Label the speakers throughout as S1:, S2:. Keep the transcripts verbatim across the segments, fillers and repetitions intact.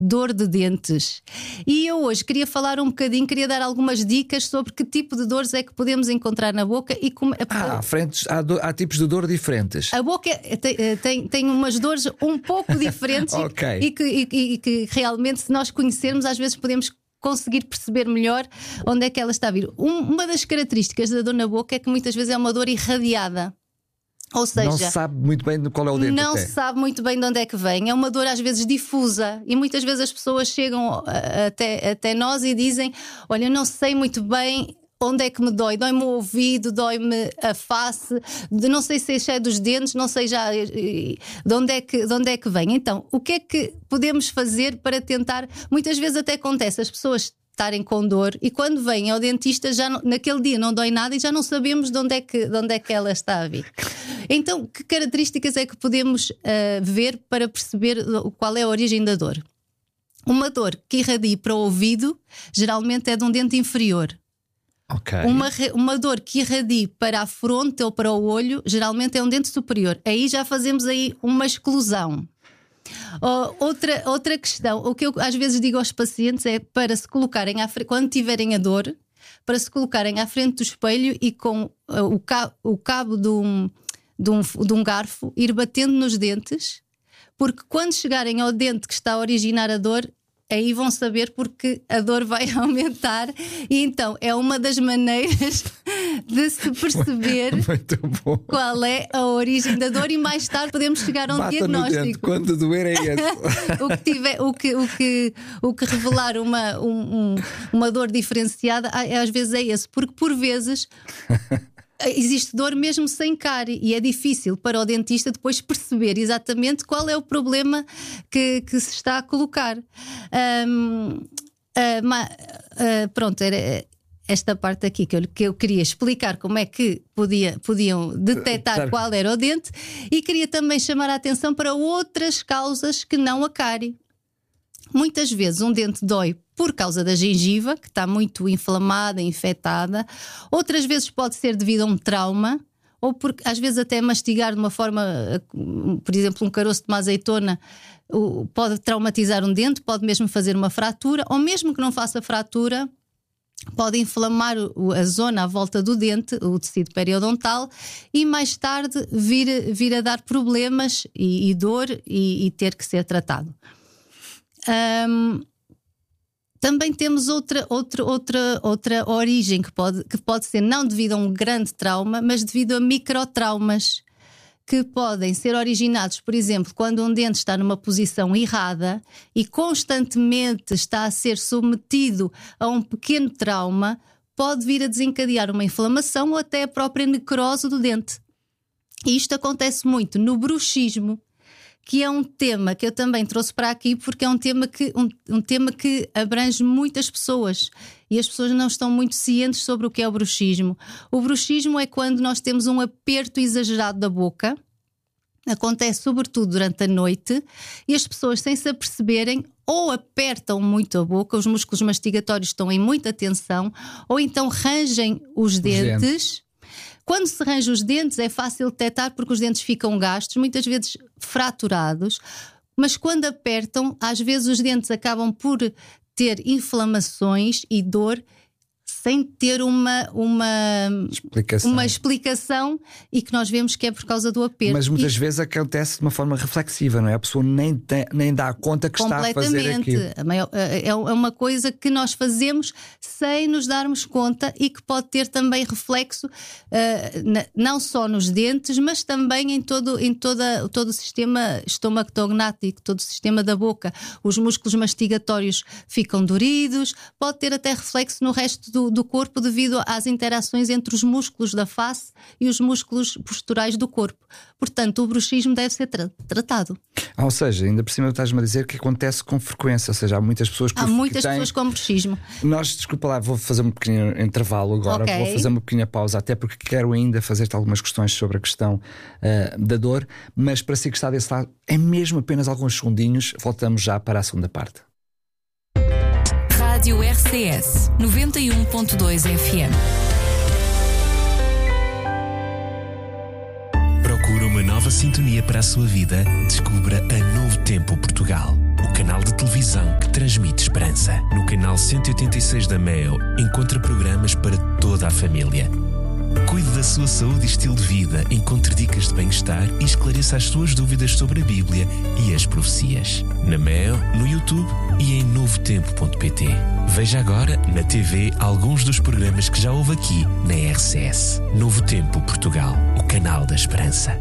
S1: dor de dentes. E eu hoje queria falar um bocadinho, queria dar algumas dicas sobre que tipo de dores é que podemos encontrar na boca e como.
S2: Ah, há, frentes, há, do, há tipos de dor diferentes.
S1: A boca tem, tem, tem umas dores um pouco diferentes
S2: okay.
S1: e, que, e, e que realmente, se nós conhecermos, às vezes podemos conseguir perceber melhor onde é que ela está a vir. Um, uma das características da dor na boca é que muitas vezes é uma dor irradiada. Ou seja,
S2: não se sabe muito bem qual é o dente.
S1: Não
S2: até.
S1: se sabe muito bem de onde é que vem. É uma dor às vezes difusa. E muitas vezes as pessoas chegam até, até nós e dizem: olha, eu não sei muito bem onde é que me dói. Dói-me o ouvido, dói-me a face, não sei se é dos dentes, não sei já de onde é que, de onde é que vem. Então, o que é que podemos fazer para tentar? Muitas vezes até acontece as pessoas estarem com dor e quando vêm ao dentista já não, naquele dia não dói nada e já não sabemos de onde é que, de onde é que ela está a vir. Então, que características é que podemos uh, ver para perceber qual é a origem da dor? Uma dor que irradia para o ouvido geralmente é de um dente inferior.
S2: Okay.
S1: Uma, uma dor que irradie para a fronte ou para o olho geralmente é um dente superior. Aí já fazemos aí uma exclusão. Oh, outra, outra questão, o que eu às vezes digo aos pacientes é para se colocarem à frente, quando tiverem a dor, para se colocarem à frente do espelho e com uh, o, cabo, o cabo de um, de, um, de um garfo ir batendo nos dentes, porque quando chegarem ao dente que está a originar a dor, aí vão saber porque a dor vai aumentar. E então é uma das maneiras de se perceber qual é a origem da dor e mais tarde podemos chegar a um
S2: Bata
S1: diagnóstico.
S2: No dente, quando doer é esse.
S1: o, que tiver, o, que, o, que, o que revelar uma, um, um, uma dor diferenciada às vezes é esse, porque por vezes existe dor mesmo sem cárie e é difícil para o dentista depois perceber exatamente qual é o problema que, que se está a colocar. Um, uh, ma, uh, pronto, era esta parte aqui que eu, que eu queria explicar como é que podia, podiam detectar claro. Qual era o dente, e queria também chamar a atenção para outras causas que não a cárie. Muitas vezes um dente dói por causa da gengiva, que está muito inflamada, infectada. Outras vezes pode ser devido a um trauma, ou porque às vezes até mastigar de uma forma, por exemplo, um caroço de uma azeitona pode traumatizar um dente, pode mesmo fazer uma fratura, ou mesmo que não faça fratura, pode inflamar a zona à volta do dente, o tecido periodontal, e mais tarde vir, vir a dar problemas e, e dor e, e ter que ser tratado. Um, também temos outra, outra, outra, outra origem que pode, que pode ser não devido a um grande trauma, mas devido a microtraumas que podem ser originados, por exemplo, quando um dente está numa posição errada e constantemente está a ser submetido a um pequeno trauma, pode vir a desencadear uma inflamação ou até a própria necrose do dente. E isto acontece muito no bruxismo, que é um tema que eu também trouxe para aqui porque é um tema que, um, um tema que abrange muitas pessoas e as pessoas não estão muito cientes sobre o que é o bruxismo. O bruxismo é quando nós temos um aperto exagerado da boca, acontece sobretudo durante a noite, e as pessoas, sem se aperceberem, ou apertam muito a boca, os músculos mastigatórios estão em muita tensão, ou então rangem os dentes. Os dentes. Quando se arranja os dentes é fácil detectar porque os dentes ficam gastos, muitas vezes fraturados, mas quando apertam, às vezes os dentes acabam por ter inflamações e dor sem ter uma, uma, explicação. uma explicação e que nós vemos que é por causa do aperto.
S2: Mas muitas
S1: e...
S2: vezes acontece de uma forma reflexiva, não é? A pessoa nem, tem, nem dá conta que está a fazer aquilo.
S1: É uma coisa que nós fazemos sem nos darmos conta e que pode ter também reflexo uh, não só nos dentes, mas também em todo, em toda, todo o sistema estomatognático, todo o sistema da boca. Os músculos mastigatórios ficam doridos, pode ter até reflexo no resto do do corpo devido às interações entre os músculos da face e os músculos posturais do corpo. Portanto, o bruxismo deve ser tra- tratado.
S2: Ah, ou seja, ainda por cima estás-me a dizer que acontece com frequência, ou seja, há muitas pessoas que
S1: Há muitas
S2: que têm...
S1: pessoas com bruxismo.
S2: Nós, desculpa lá, vou fazer um pequeno intervalo agora, okay. Vou fazer uma pequena pausa, até porque quero ainda fazer-te algumas questões sobre a questão uh, da dor, mas para si que está desse lado, é mesmo apenas alguns segundinhos, voltamos já para a segunda parte.
S3: Rádio R C S noventa e um ponto dois F M.
S4: Procura uma nova sintonia para a sua vida? Descubra a Novo Tempo Portugal. O o canal de televisão que transmite esperança. No canal cento e oitenta e seis da Mel, encontra programas para toda a família. Cuide da sua saúde e estilo de vida, encontre dicas de bem-estar e esclareça as suas dúvidas sobre a Bíblia e as profecias. Na Mel, no YouTube e em novo tempo ponto pt. Veja agora na T V alguns dos programas que já houve aqui na R C S. Novo Tempo Portugal, o canal da esperança.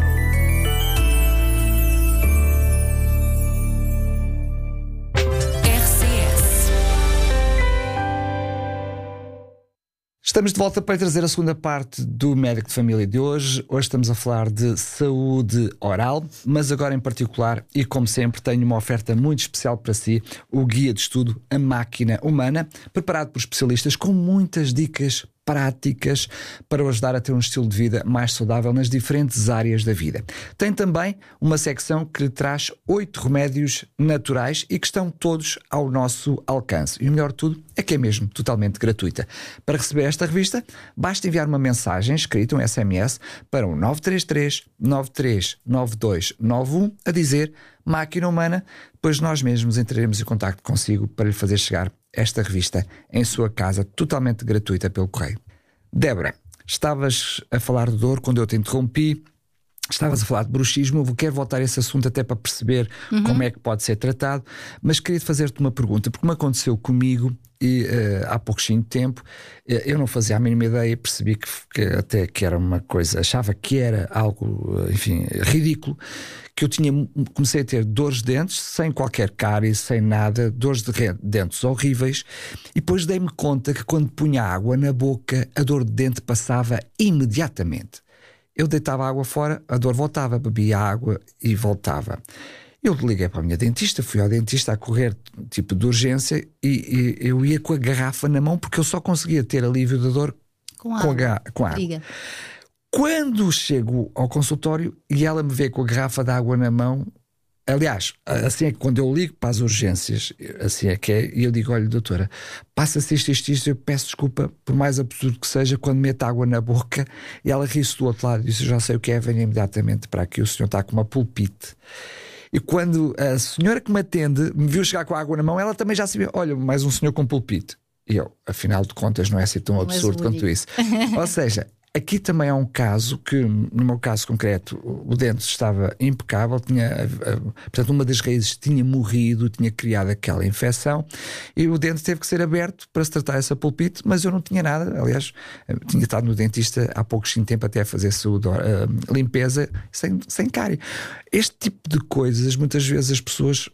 S2: Estamos de volta para trazer a segunda parte do Médico de Família de hoje. Hoje estamos a falar de saúde oral, mas agora em particular, e como sempre, tenho uma oferta muito especial para si, o Guia de Estudo A Máquina Humana, preparado por especialistas com muitas dicas práticas para o ajudar a ter um estilo de vida mais saudável nas diferentes áreas da vida. Tem também uma secção que lhe traz oito remédios naturais e que estão todos ao nosso alcance. E o melhor de tudo é que é mesmo totalmente gratuita. Para receber esta revista, basta enviar uma mensagem escrita, um S M S, para o nove três três, nove três nove dois nove um a dizer Máquina Humana, pois nós mesmos entraremos em contacto consigo para lhe fazer chegar esta revista em sua casa, totalmente gratuita pelo correio. Débora, estavas a falar de dor quando eu te interrompi. Estavas a falar de bruxismo. Eu quero voltar a esse assunto até para perceber uhum. como é que pode ser tratado, mas queria fazer-te uma pergunta, porque me aconteceu comigo e uh, há pouquinho tempo uh, eu não fazia a mínima ideia, percebi que, que até que era uma coisa, achava que era algo, uh, enfim, ridículo, que eu tinha, comecei a ter dores de dentes sem qualquer cárie, sem nada, dores de dentes horríveis, e depois dei-me conta que quando punha água na boca a dor de dente passava imediatamente. Eu deitava a água fora, a dor voltava, bebia água e voltava. Eu liguei para a minha dentista, fui ao dentista a correr tipo de urgência e, e eu ia com a garrafa na mão porque eu só conseguia ter alívio da dor com, com, a, com a água. Quando chego ao consultório e ela me vê com a garrafa de água na mão, aliás, assim é que quando eu ligo para as urgências, assim é que é, e eu digo, olha doutora, passa-se isto, isto, isto, eu peço desculpa, por mais absurdo que seja, quando meto água na boca, e ela ri-se do outro lado e disse, já sei o que é, venha imediatamente para aqui, o senhor está com uma pulpite. E quando a senhora que me atende me viu chegar com a água na mão, ela também já sabia, olha, mais um senhor com pulpite. E eu, afinal de contas, não é assim tão absurdo quanto isso. Ou seja, aqui também há um caso que, no meu caso concreto, o dente estava impecável, tinha, portanto, uma das raízes tinha morrido, tinha criado aquela infecção e o dente teve que ser aberto para se tratar essa pulpite, mas eu não tinha nada. Aliás, tinha estado no dentista há pouquinho tempo até a fazer saúde, uh, limpeza sem, sem cárie. Este tipo de coisas, muitas vezes as pessoas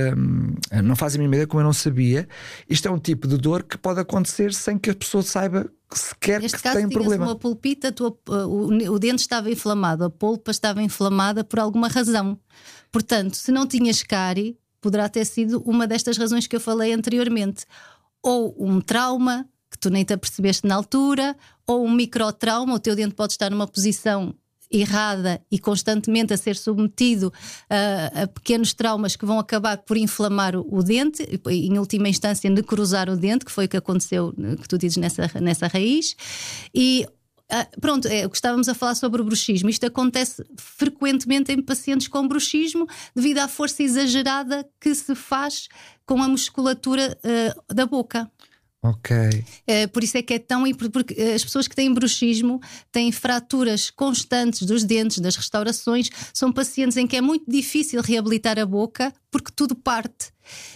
S2: uh, não fazem a mínima ideia, como eu não sabia. Isto é um tipo de dor que pode acontecer sem que a pessoa saiba sequer
S1: Neste
S2: que
S1: caso,
S2: tem um problema.
S1: Uma pulpita, a tua, o, o dente estava inflamado, a polpa estava inflamada por alguma razão. Portanto, se não tinhas cárie, poderá ter sido uma destas razões que eu falei anteriormente. Ou um trauma que tu nem te apercebeste na altura, ou um microtrauma, o teu dente pode estar numa posição errada e constantemente a ser submetido a, a pequenos traumas que vão acabar por inflamar o, o dente, e, em última instância necrosar o dente, que foi o que aconteceu, que tu dizes, nessa, nessa raiz. E uh, pronto, é, o que estávamos a falar sobre o bruxismo. Isto acontece frequentemente em pacientes com bruxismo devido à força exagerada que se faz com a musculatura uh, da boca.
S2: Ok.
S1: É, por isso é que é tão. Porque as pessoas que têm bruxismo têm fraturas constantes dos dentes, das restaurações. São pacientes em que é muito difícil reabilitar a boca porque tudo parte.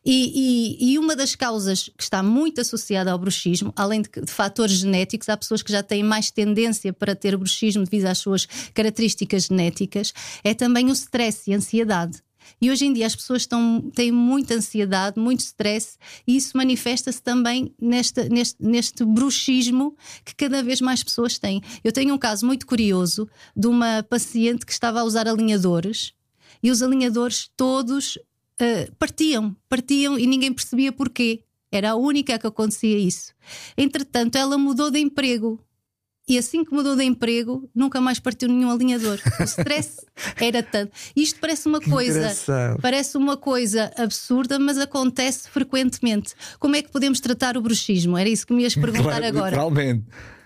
S1: E, e, e uma das causas que está muito associada ao bruxismo, além de, de fatores genéticos, há pessoas que já têm mais tendência para ter bruxismo devido às suas características genéticas, é também o stress e a ansiedade. E hoje em dia as pessoas estão, têm muita ansiedade, muito stress, e isso manifesta-se também neste, neste, neste bruxismo que cada vez mais pessoas têm. Eu tenho um caso muito curioso de uma paciente que estava a usar alinhadores e os alinhadores todos uh, partiam, partiam e ninguém percebia porquê. Era a única que acontecia isso. Entretanto, ela mudou de emprego. E assim que mudou de emprego, nunca mais partiu nenhum alinhador. O stress era tanto. Isto parece uma coisa, parece uma coisa absurda, mas acontece frequentemente. Como é que podemos tratar o bruxismo? Era isso que me ias perguntar
S2: claro,
S1: agora.
S2: Literalmente.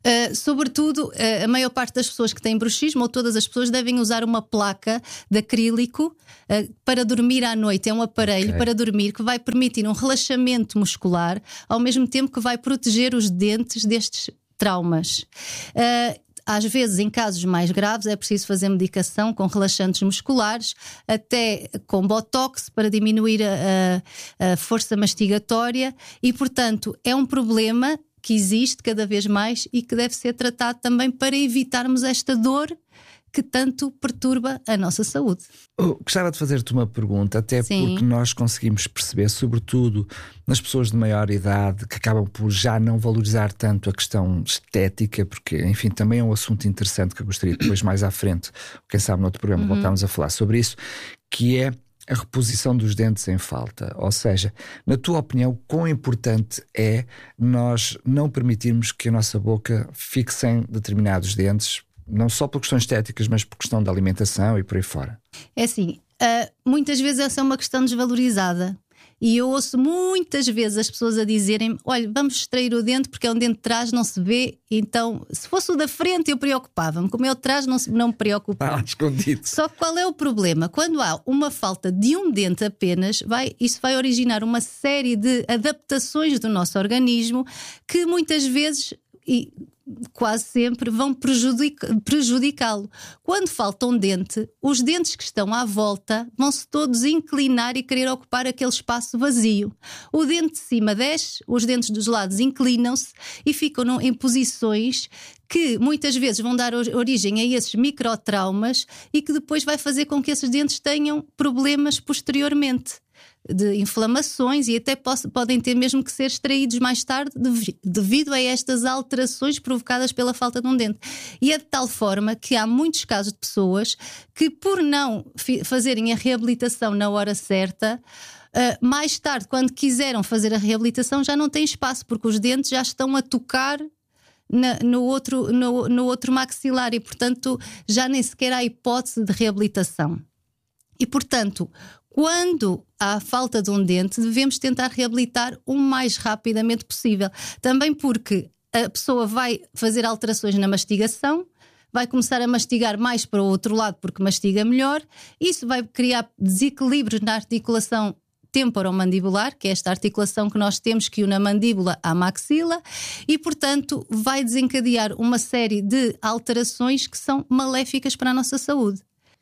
S1: Uh, sobretudo, uh, a maior parte das pessoas que têm bruxismo, ou todas as pessoas, devem usar uma placa de acrílico uh, para dormir à noite. É um aparelho okay. para dormir que vai permitir um relaxamento muscular, ao mesmo tempo que vai proteger os dentes destes traumas. Uh, Às vezes, em casos mais graves, é preciso fazer medicação com relaxantes musculares, até com botox para diminuir a, a, a força mastigatória, e, portanto, é um problema que existe cada vez mais e que deve ser tratado também para evitarmos esta dor que tanto perturba a nossa saúde.
S2: Eu gostava de fazer-te uma pergunta, até
S1: Sim.
S2: porque nós conseguimos perceber, sobretudo nas pessoas de maior idade, que acabam por já não valorizar tanto a questão estética, porque, enfim, também é um assunto interessante que eu gostaria depois, mais à frente, quem sabe no outro programa, uhum. voltarmos a falar sobre isso, que é a reposição dos dentes em falta. Ou seja, na tua opinião, quão importante é nós não permitirmos que a nossa boca fique sem determinados dentes, não só por questões estéticas, mas por questão da alimentação e por aí fora?
S1: É assim, uh, muitas vezes essa é uma questão desvalorizada. E eu ouço muitas vezes as pessoas a dizerem: olha, vamos extrair o dente porque é um dente de trás, não se vê. Então, se fosse o da frente eu preocupava-me, como é o de trás não, se, não me preocupa.
S2: Ah, escondido.
S1: Só que qual é o problema? Quando há uma falta de um dente apenas, vai, isso vai originar uma série de adaptações do nosso organismo que muitas vezes... E, quase sempre vão prejudic- prejudicá-lo. Quando falta um dente, os dentes que estão à volta vão-se todos inclinar e querer ocupar aquele espaço vazio. O dente de cima desce, os dentes dos lados inclinam-se e ficam no, em posições que muitas vezes vão dar origem a esses microtraumas e que depois vai fazer com que esses dentes tenham problemas posteriormente, de inflamações, e até posso, podem ter mesmo que ser extraídos mais tarde dev, devido a estas alterações provocadas pela falta de um dente. E é de tal forma que há muitos casos de pessoas que, por não fi, fazerem a reabilitação na hora certa, uh, mais tarde, quando quiseram fazer a reabilitação, já não têm espaço, porque os dentes já estão a tocar Na, no, outro, no, no outro maxilar, e portanto já nem sequer há hipótese de reabilitação. E portanto, quando há falta de um dente, devemos tentar reabilitar o mais rapidamente possível. Também porque a pessoa vai fazer alterações na mastigação, vai começar a mastigar mais para o outro lado porque mastiga melhor. Isso vai criar desequilíbrios na articulação temporomandibular, que é esta articulação que nós temos que une a mandíbula à maxila, e portanto vai desencadear uma série de alterações que são maléficas para a nossa saúde.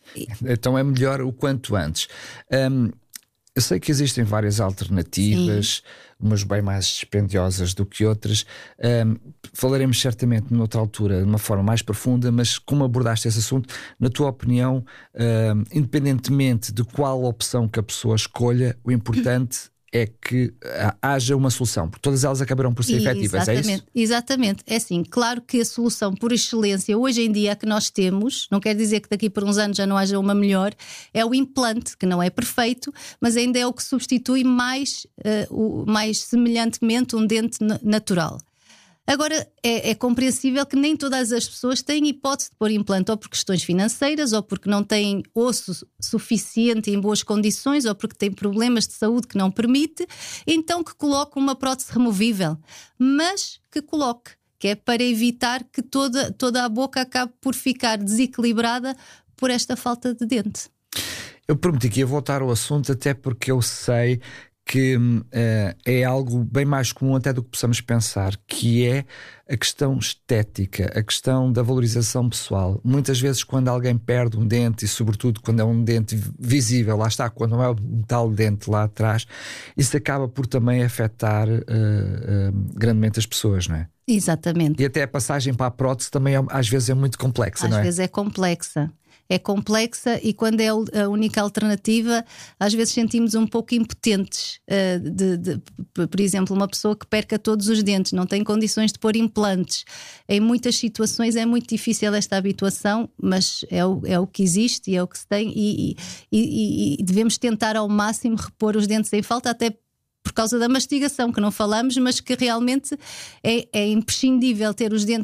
S2: Então é melhor o quanto antes. Um, eu sei que existem várias alternativas, sim, umas bem mais dispendiosas do que outras. Um, falaremos certamente noutra altura de uma forma mais profunda, mas como abordaste esse assunto, na tua opinião, um, independentemente de qual opção que a pessoa escolha, o importante é que haja uma solução, porque todas elas acabarão por ser efetivas, é isso?
S1: Exatamente, é assim, claro que a solução por excelência hoje em dia que nós temos, não quer dizer que daqui por uns anos já não haja uma melhor, é o implante, que não é perfeito, mas ainda é o que substitui mais, uh, o, mais semelhantemente um dente natural. Agora, é, é compreensível que nem todas as pessoas têm hipótese de pôr implante, ou por questões financeiras, ou porque não têm osso suficiente em boas condições, ou porque têm problemas de saúde que não permite, então que coloque uma prótese removível, mas que coloque, que é para evitar que toda, toda a boca acabe por ficar desequilibrada por esta falta de dente.
S2: Eu prometi que ia voltar ao assunto, até porque eu sei que uh, é algo bem mais comum até do que possamos pensar, que é a questão estética, a questão da valorização pessoal. Muitas vezes quando alguém perde um dente, e sobretudo quando é um dente visível, lá está, quando não é um tal dente lá atrás, isso acaba por também afetar uh, uh, grandemente as pessoas, não é?
S1: Exatamente.
S2: E até a passagem para a prótese também é, às vezes é muito complexa,
S1: às
S2: não é?
S1: Às vezes é complexa. É complexa, e quando é a única alternativa, às vezes sentimos um pouco impotentes. Uh, de, de, por exemplo, uma pessoa que perca todos os dentes, não tem condições de pôr implantes. Em muitas situações é muito difícil esta habituação, mas é o, é o que existe e é o que se tem, e, e, e, e devemos tentar ao máximo repor os dentes em falta, até por causa da mastigação, que não falamos, mas que realmente é, é imprescindível ter os dentes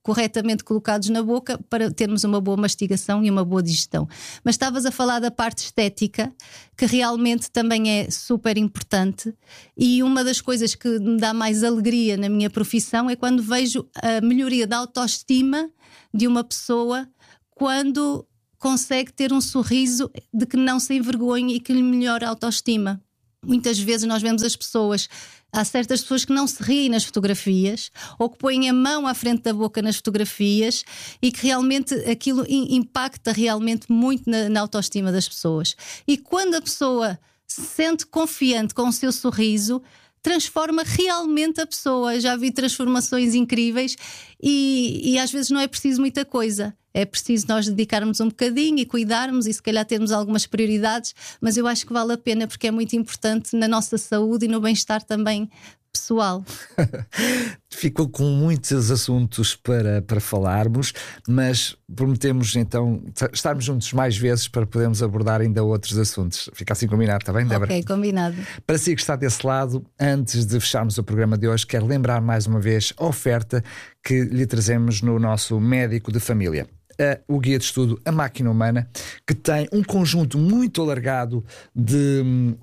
S1: corretamente colocados na boca para termos uma boa mastigação e uma boa digestão. Mas estavas a falar da parte estética, que realmente também é super importante, e uma das coisas que me dá mais alegria na minha profissão é quando vejo a melhoria da autoestima de uma pessoa quando consegue ter um sorriso de que não se envergonhe e que lhe melhora a autoestima. Muitas vezes nós vemos as pessoas, há certas pessoas que não se riem nas fotografias ou que põem a mão à frente da boca nas fotografias e que realmente aquilo impacta realmente muito na, na autoestima das pessoas. E quando a pessoa se sente confiante com o seu sorriso, transforma realmente a pessoa. Já vi transformações incríveis e, e às vezes não é preciso muita coisa. É preciso nós dedicarmos um bocadinho e cuidarmos e se calhar termos algumas prioridades, mas eu acho que vale a pena porque é muito importante na nossa saúde e no bem-estar também pessoal.
S2: Ficou com muitos assuntos para, para falarmos, mas prometemos então estarmos juntos mais vezes para podermos abordar ainda outros assuntos. Fica assim combinado, está bem, Débora?
S1: Ok, combinado. Para
S2: si que está desse lado, antes de fecharmos o programa de hoje, quero lembrar mais uma vez a oferta que lhe trazemos no nosso médico de família. Uh, o guia de estudo A Máquina Humana, que tem um conjunto muito alargado de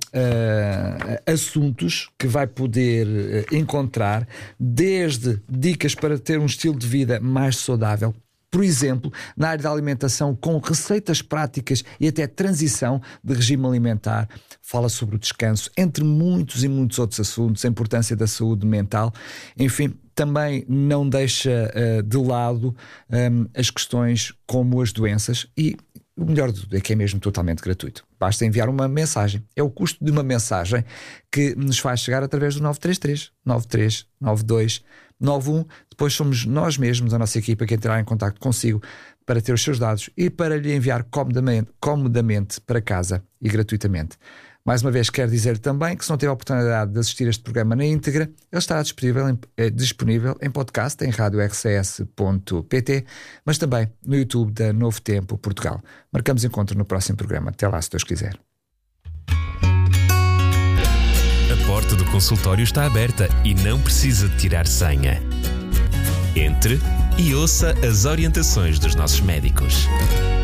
S2: uh, assuntos que vai poder uh, encontrar, desde dicas para ter um estilo de vida mais saudável, por exemplo, na área da alimentação, com receitas práticas e até transição de regime alimentar, fala sobre o descanso, entre muitos e muitos outros assuntos, a importância da saúde mental, enfim. Também não deixa uh, de lado um, as questões como as doenças e o melhor de tudo é que é mesmo totalmente gratuito. Basta enviar uma mensagem. É o custo de uma mensagem que nos faz chegar através do nove três três, nove três nove dois, nove um. Depois somos nós mesmos, a nossa equipa, que entrará em contacto consigo para ter os seus dados e para lhe enviar comodamente, comodamente para casa e gratuitamente. Mais uma vez quero dizer também que se não teve a oportunidade de assistir este programa na íntegra, ele estará disponível em, é, disponível em podcast em rádio r c s ponto p t, mas também no YouTube da Novo Tempo Portugal. Marcamos encontro no próximo programa. Até lá, se Deus quiser.
S4: A porta do consultório está aberta e não precisa de tirar senha. Entre e ouça as orientações dos nossos médicos.